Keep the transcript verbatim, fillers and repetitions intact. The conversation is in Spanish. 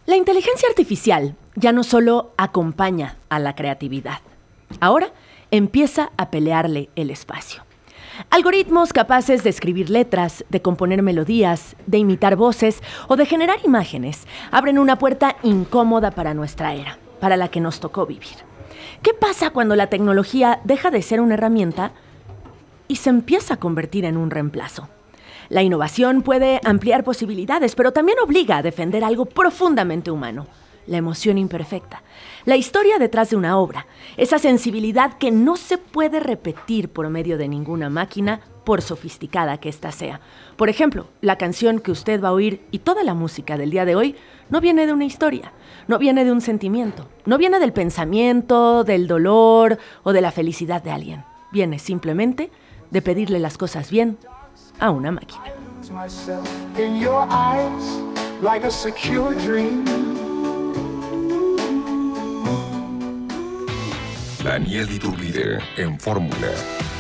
La inteligencia artificial ya no solo acompaña a la creatividad, ahora empieza a pelearle el espacio. Algoritmos capaces de escribir letras, de componer melodías, de imitar voces o de generar imágenes abren una puerta incómoda para nuestra era, para la que nos tocó vivir. ¿Qué pasa cuando la tecnología deja de ser una herramienta y se empieza a convertir en un reemplazo? La innovación puede ampliar posibilidades, pero también obliga a defender algo profundamente humano: la emoción imperfecta, la historia detrás de una obra, esa sensibilidad que no se puede repetir por medio de ninguna máquina, por sofisticada que ésta sea. Por ejemplo, la canción que usted va a oír y toda la música del día de hoy no viene de una historia, no viene de un sentimiento, no viene del pensamiento, del dolor o de la felicidad de alguien. Viene simplemente de pedirle las cosas bien a una máquina. Daniel Iturbide en Fórmula.